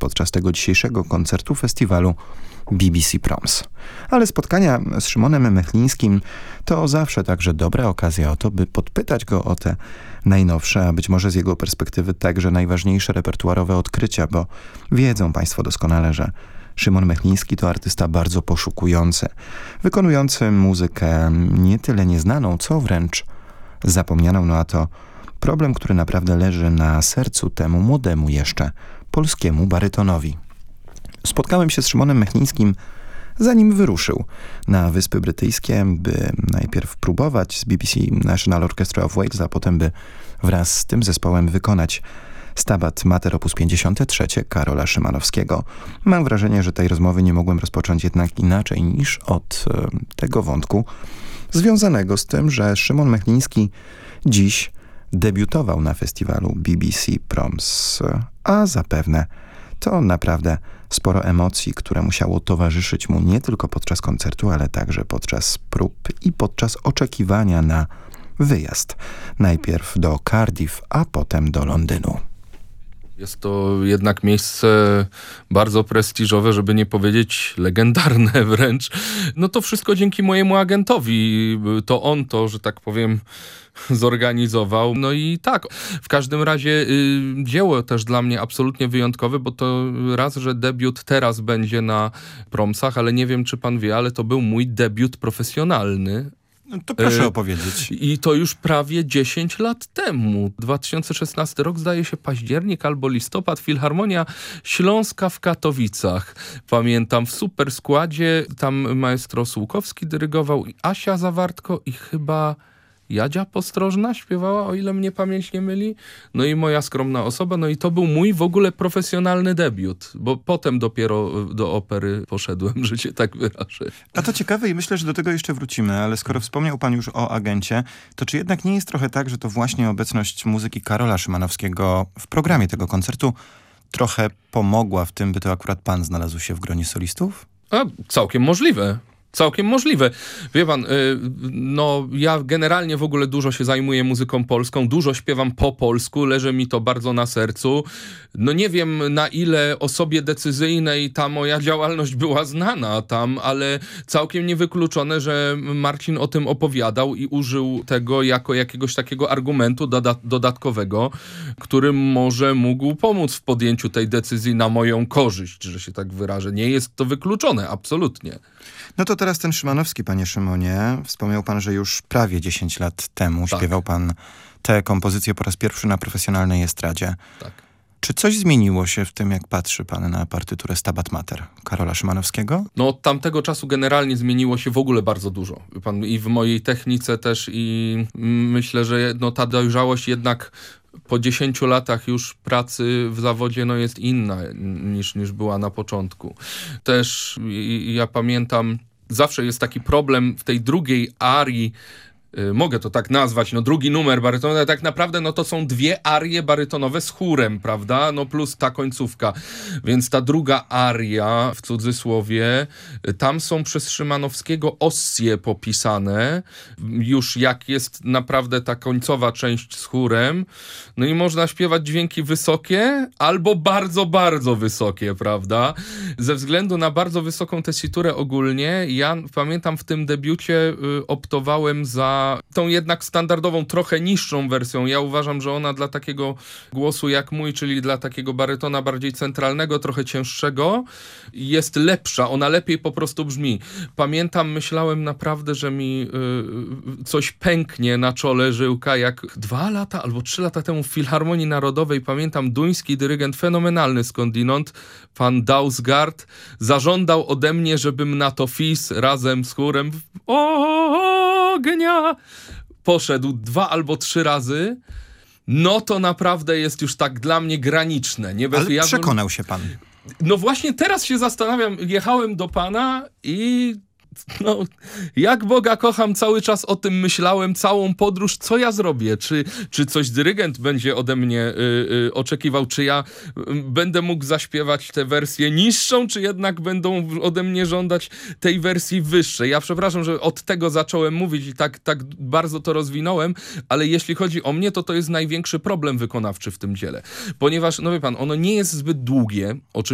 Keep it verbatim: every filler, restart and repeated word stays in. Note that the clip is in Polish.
podczas tego dzisiejszego koncertu festiwalu B B C Proms. Ale spotkania z Szymonem Mechlińskim to zawsze także dobra okazja o to, by podpytać go o te najnowsze, a być może z jego perspektywy także najważniejsze repertuarowe odkrycia, bo wiedzą Państwo doskonale, że Szymon Mechliński to artysta bardzo poszukujący, wykonujący muzykę nie tyle nieznaną, co wręcz zapomnianą, no a to problem, który naprawdę leży na sercu temu młodemu jeszcze polskiemu barytonowi. Spotkałem się z Szymonem Mechlińskim, zanim wyruszył na Wyspy Brytyjskie, by najpierw próbować z B B C National Orchestra of Wales, a potem by wraz z tym zespołem wykonać Stabat Mater op. pięćdziesiąt trzy Karola Szymanowskiego. Mam wrażenie, że tej rozmowy nie mogłem rozpocząć jednak inaczej niż od e, tego wątku związanego z tym, że Szymon Mechliński dziś debiutował na festiwalu B B C Proms, a zapewne to naprawdę sporo emocji, które musiało towarzyszyć mu nie tylko podczas koncertu, ale także podczas prób i podczas oczekiwania na wyjazd. Najpierw do Cardiff, a potem do Londynu. Jest to jednak miejsce bardzo prestiżowe, żeby nie powiedzieć legendarne wręcz. No to wszystko dzięki mojemu agentowi. To on to, że tak powiem, zorganizował. No i tak, w każdym razie y, dzieło też dla mnie absolutnie wyjątkowe, bo to raz, że debiut teraz będzie na Promsach, ale nie wiem, czy pan wie, ale to był mój debiut profesjonalny. No to proszę y- opowiedzieć. I to już prawie dziesięć lat temu. dwa tysiące szesnasty rok, zdaje się październik albo listopad, Filharmonia Śląska w Katowicach. Pamiętam, w super składzie, tam maestro Słukowski dyrygował, i Asia Zawartko i chyba Jadzia Postrożna śpiewała, o ile mnie pamięć nie myli. No i moja skromna osoba. No i to był mój w ogóle profesjonalny debiut, bo potem dopiero do opery poszedłem, że się tak wyrażę. A to ciekawe i myślę, że do tego jeszcze wrócimy, ale skoro wspomniał pan już o agencie, to czy jednak nie jest trochę tak, że to właśnie obecność muzyki Karola Szymanowskiego w programie tego koncertu trochę pomogła w tym, by to akurat pan znalazł się w gronie solistów? A, całkiem możliwe. Całkiem możliwe. Wie pan, no ja generalnie w ogóle dużo się zajmuję muzyką polską, dużo śpiewam po polsku, leży mi to bardzo na sercu. No nie wiem, na ile osobie decyzyjnej ta moja działalność była znana tam, ale całkiem niewykluczone, że Marcin o tym opowiadał i użył tego jako jakiegoś takiego argumentu doda- dodatkowego, który może mógł pomóc w podjęciu tej decyzji na moją korzyść, że się tak wyrażę. Nie jest to wykluczone, absolutnie. No to teraz ten Szymanowski, panie Szymonie. Wspomniał pan, że już prawie dziesięć lat temu tak. śpiewał pan te kompozycje po raz pierwszy na profesjonalnej estradzie. Tak. Czy coś zmieniło się w tym, jak patrzy pan na partyturę Stabat Mater Karola Szymanowskiego? No od tamtego czasu generalnie zmieniło się w ogóle bardzo dużo. Pan, i w mojej technice też i myślę, że no, ta dojrzałość jednak po dziesięciu latach już pracy w zawodzie no, jest inna niż, niż była na początku. Też i, ja pamiętam, zawsze jest taki problem w tej drugiej arii, y, mogę to tak nazwać, no drugi numer barytonowy, tak naprawdę no to są dwie arie barytonowe z chórem, prawda, no plus ta końcówka, więc ta druga aria, w cudzysłowie, y, tam są przez Szymanowskiego ossie popisane, już jak jest naprawdę ta końcowa część z chórem, no i można śpiewać dźwięki wysokie albo bardzo, bardzo wysokie, prawda? Ze względu na bardzo wysoką tesiturę ogólnie, ja pamiętam w tym debiucie y, optowałem za tą jednak standardową, trochę niższą wersją. Ja uważam, że ona dla takiego głosu jak mój, czyli dla takiego barytona bardziej centralnego, trochę cięższego, jest lepsza. Ona lepiej po prostu brzmi. Pamiętam, myślałem naprawdę, że mi y, coś pęknie na czole żyłka, jak dwa lata albo trzy lata temu w Filharmonii Narodowej, pamiętam, duński dyrygent, fenomenalny skądinąd, pan Dausgaard, zażądał ode mnie, żebym na to fis razem z chórem ognia poszedł dwa albo trzy razy. No to naprawdę jest już tak dla mnie graniczne. Nie bez Ale ja przekonał się pan. No właśnie teraz się zastanawiam, jechałem do pana i no, jak Boga kocham, cały czas o tym myślałem, całą podróż, co ja zrobię, czy, czy coś dyrygent będzie ode mnie y, y, oczekiwał, czy ja y, będę mógł zaśpiewać tę wersję niższą, czy jednak będą ode mnie żądać tej wersji wyższej. Ja przepraszam, że od tego zacząłem mówić i tak, tak bardzo to rozwinąłem, ale jeśli chodzi o mnie, to to jest największy problem wykonawczy w tym dziele, ponieważ, no wie pan, ono nie jest zbyt długie, oczywiście,